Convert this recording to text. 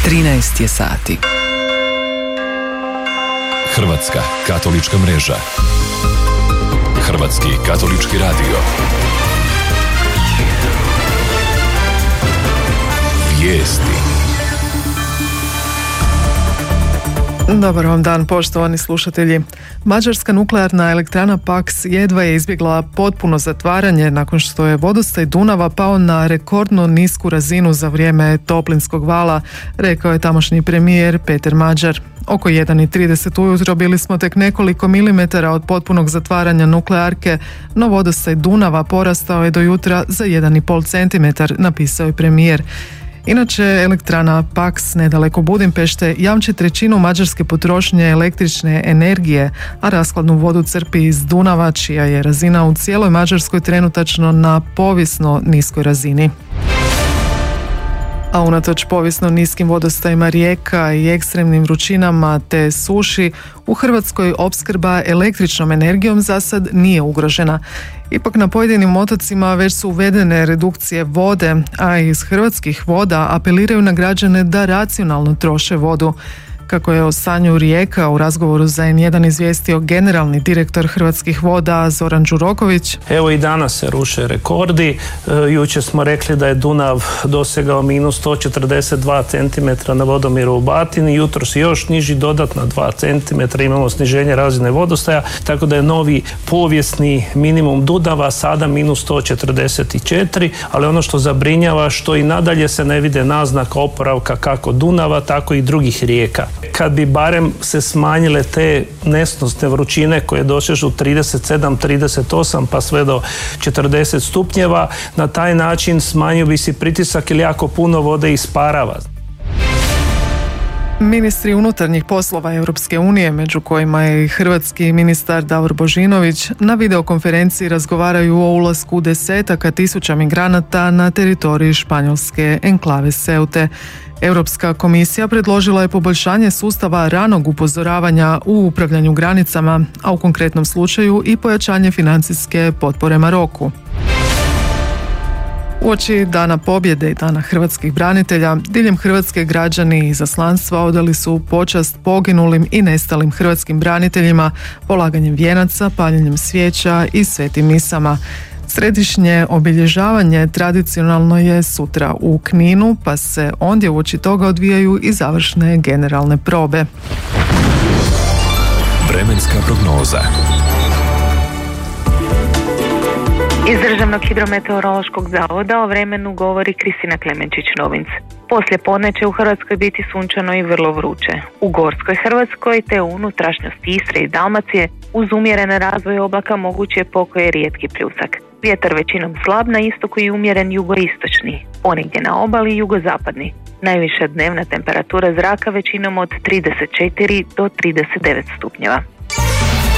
13 je sati. Hrvatska katolička mreža. Hrvatski katolički radio. Vijesti. Dobar vam dan, poštovani slušatelji. Mađarska nuklearna elektrana Paks jedva je izbjegla potpuno zatvaranje nakon što je vodostaj Dunava pao na rekordno nisku razinu za vrijeme toplinskog vala, rekao je tamošnji premijer Peter Mađar. Oko 1:30 ujutro bili smo tek nekoliko milimetara od potpunog zatvaranja nuklearke, no vodostaj Dunava porastao je do jutra za 1,5 cm, napisao je premijer. Inače, elektrana Paks nedaleko Budimpešte jamči trećinu mađarske potrošnje električne energije, a rashladnu vodu crpi iz Dunava, čija je razina u cijeloj Mađarskoj trenutačno na povijesno niskoj razini. A unatoč povijesno niskim vodostajima rijeka i ekstremnim vrućinama te suši, u Hrvatskoj opskrba električnom energijom za sad nije ugrožena. Ipak na pojedinim otocima već su uvedene redukcije vode, a iz Hrvatskih voda apeliraju na građane da racionalno troše vodu. Kako je o stanju rijeka u razgovoru za N1 izvijestio generalni direktor Hrvatskih voda Zoran Đuroković. Evo i danas se ruše rekordi. Jučer smo rekli da je Dunav dosegao minus 142 cm na vodomjeru u Batini. Jutros još niži, dodatna 2 cm, imamo sniženje razine vodostaja, tako da je novi povijesni minimum Dunava sada minus 144, ali ono što zabrinjava što i nadalje se ne vide naznaka oporavka kako Dunava, tako i drugih rijeka. Kad bi barem se smanjile te nesnosne vrućine koje dosežu 37, 38 pa sve do 40 stupnjeva, na taj način smanjio bi se pritisak ili jako puno vode isparava. Ministri unutarnjih poslova Europske unije, među kojima je i hrvatski ministar Davor Božinović, na videokonferenciji razgovaraju o ulasku desetaka tisuća migranata na teritoriji španjolske enklave Ceute. Europska komisija predložila je poboljšanje sustava ranog upozoravanja u upravljanju granicama, a u konkretnom slučaju i pojačanje financijske potpore Maroku. Uoči Dana pobjede i Dana hrvatskih branitelja, diljem Hrvatske građani i izaslanstva odali su počast poginulim i nestalim hrvatskim braniteljima polaganjem vijenaca, paljenjem svijeća i svetim misama. Središnje obilježavanje tradicionalno je sutra u Kninu, pa se ondje uoči toga odvijaju i završne generalne probe. Vremenska prognoza. Iz Državnog hidrometeorološkog zavoda o vremenu govori Kristina Klemenčić-Novinc. Poslije podne će u Hrvatskoj biti sunčano i vrlo vruće. U gorskoj Hrvatskoj te u unutrašnjosti Istre i Dalmacije uz umjerene razvoje oblaka moguće je pokoje rijetki pljusak. Vjetar većinom slab na istoku i umjeren jugoistočni, ponegdje na obali jugozapadni. Najviša dnevna temperatura zraka većinom od 34 do 39 stupnjeva.